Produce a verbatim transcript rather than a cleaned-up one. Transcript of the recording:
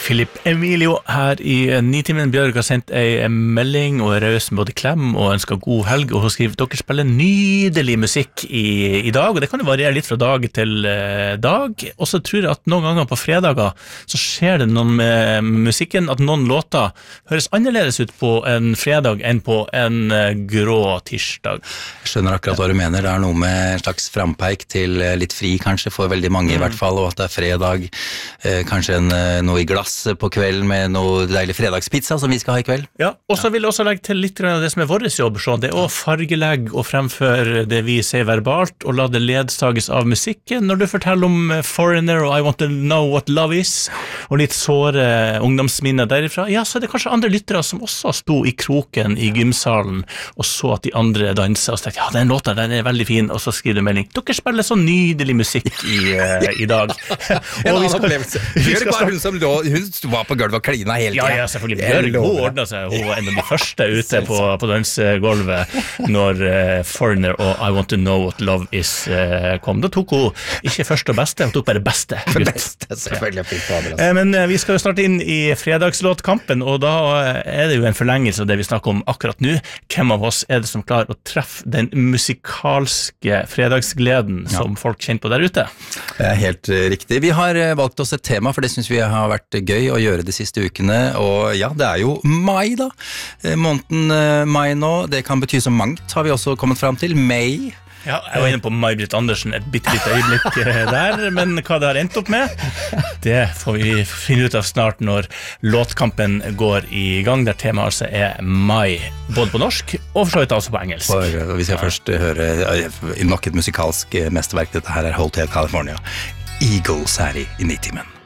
Philip Emilio her i Nitimen. Bjørg har sendt en melding og er raus med både klem og ønsker god helg, og hun skriver dere spiller nydelig musikk i, i dag, og det kan jo variere litt fra dag til eh, dag, og så tror jeg at noen ganger på fredager så skjer det noen med musikken, at noen låter høres annerledes ut på en fredag enn på en eh, grå tirsdag. Jeg skjønner akkurat hva du mener, det er noe med en slags frampeik til litt fri kanskje for veldig mange i hvert fall, og at det er fredag, eh, kanskje en, noe i glass på kvelden med noe deilig fredagspizza som vi skal ha i kveld. Ja, og så vil jeg også legge til litt av det som er vår jobb, så det er å fargelegge og fremføre det vi sier verbalt, og la det ledsages av musikken. Når du forteller om Foreigner og I Want to Know What Love Is, og litt såre ungdomsminner derifra, ja, så er det kanskje andre lyttere som også sto i kroken i gymsalen, og så at de andre danser, og så tenkte, ja, den låta, den er veldig fin, og så skriver du melding, dere spiller så nydelig musikk i, uh, i dag. En annen opplevelse. Bjørg var hun som lå, hun var på gulvet og klina hele tiden. Ja, ja, selvfølgelig. Bjørg, hun ordnet seg. Hun var en av de første ute på, på dansegulvet når uh, Foreigner og I Want to Know What Love Is uh, kom. Da tok hun ikke første og beste, hun tok bare beste. Beste, selvfølgelig. Ja. Uh, men uh, vi skal jo starte inn i fredagslåtkampen, og da uh, er det jo en forlengelse av det vi snakker om akkurat nå. Hvem av oss er det som klarer å treffe den musikalske fredagsgleden ja. Som folk kjenner på der ute? Det er helt uh, riktig. Vi har uh, valgt oss et tema, for det synes vi har vært gøy å gjøre de siste ukene, og ja, det er jo mai da, måneden mai nå, det kan bety så mangt, har vi også kommet frem til, May. Ja, jeg var inne på May-Britt Andersen et bitte litt øyeblikk der, men hva det har endt opp med, det får vi finne ut av snart når låtkampen går i gang, der temaet altså er mai, både på norsk og for så vidt også på engelsk. For, vi skal ja. Først høre nok et musikalsk mesterverk, dette her er Hotel California, Eagles her i Nitimen.